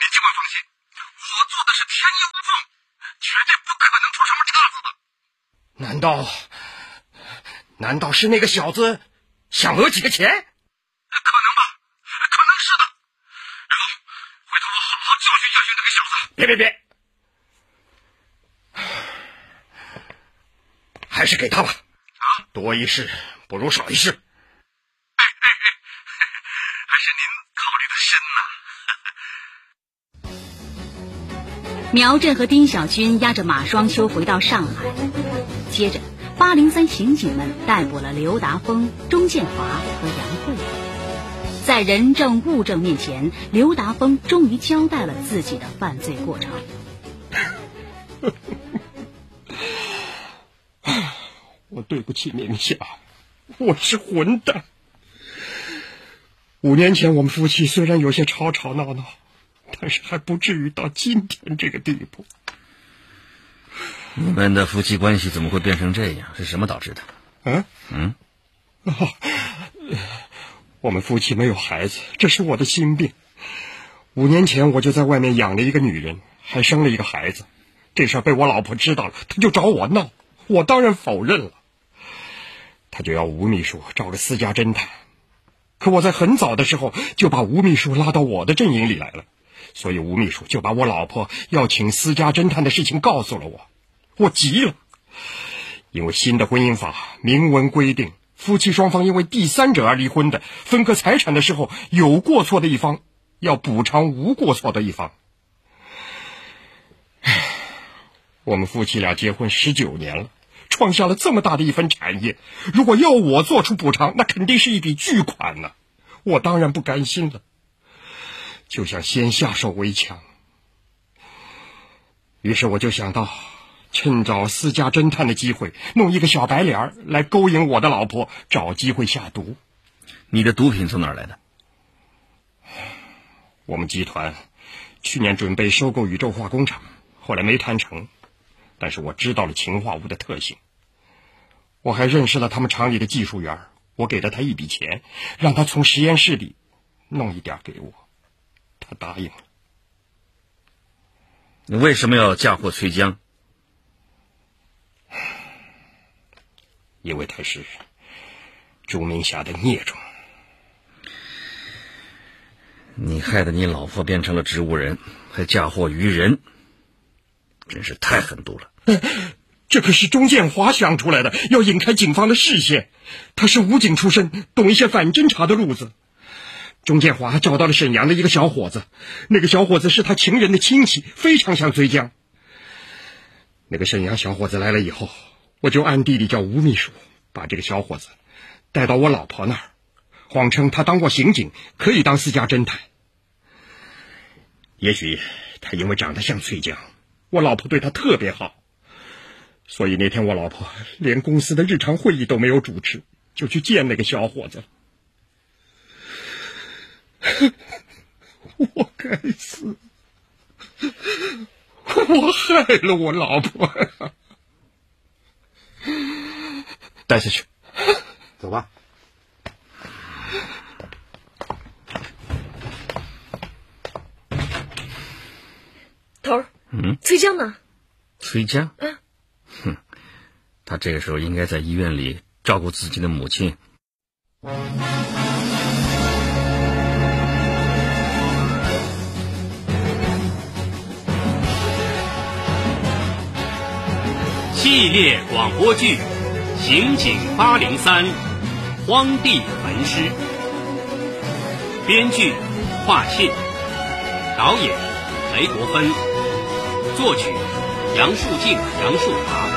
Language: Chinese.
尽管放心，我做的是天衣无缝，绝对不可能出什么岔子的。 难道是那个小子想讹几个钱？ 可能吧，可能是的。然后回头我好好教训那个小子。 别，还是给他吧。多一事不如少一事。 还是您考虑的深呐。 苗震和丁小军押着马双秋回到上海，接着803刑警们逮捕了刘达峰、钟建华和杨慧。在人证物证面前，刘达峰终于交代了自己的犯罪过程。 我对不起宁夏，我是混蛋。5年前我们夫妻虽然有些吵吵闹闹，但是还不至于到今天这个地步。 你们的夫妻关系怎么会变成这样？是什么导致的？ 我们夫妻没有孩子，这是我的心病。5年前我就在外面养了一个女人，还生了一个孩子。这事被我老婆知道了，她就找我闹，我当然否认了。她就要吴秘书找个私家侦探，可我在很早的时候就把吴秘书拉到我的阵营里来了，所以吴秘书就把我老婆要请私家侦探的事情告诉了我。我急了，因为新的婚姻法明文规定，夫妻双方因为第三者而离婚的，分割财产的时候，有过错的一方要补偿无过错的一方。我们夫妻俩结婚19年了，创下了这么大的一份产业，如果要我做出补偿，那肯定是一笔巨款呢。我当然不甘心了，就想先下手为强。于是我就想到，趁找私家侦探的机会，弄一个小白脸来勾引我的老婆，找机会下毒。 你的毒品从哪儿来的？ 我们集团去年准备收购宇宙化工厂，后来没谈成，但是我知道了氰化物的特性。我还认识了他们厂里的技术员，我给了他一笔钱，让他从实验室里弄一点给我，他答应了。 你为什么要嫁祸崔江？ 因为他是朱明霞的孽种。 你害得你老婆变成了植物人，还嫁祸于人，真是太狠毒了。 这可是钟建华想出来的，要引开警方的视线。他是武警出身，懂一些反侦查的路子。钟建华找到了沈阳的一个小伙子，那个小伙子是他情人的亲戚，非常像崔江。那个沈阳小伙子来了以后，我就暗地里叫吴秘书把这个小伙子带到我老婆那儿，谎称他当过刑警，可以当私家侦探。也许他因为长得像崔江，我老婆对他特别好，所以那天我老婆连公司的日常会议都没有主持，就去见那个小伙子。我该死，我害了我老婆。带下去， 走吧。 头儿，崔江呢？ 崔江？他这个时候应该在医院里照顾自己的母亲。 系列广播剧《刑警803荒地焚尸》，编剧华沁，导演雷国芬，作曲杨树静、杨树达。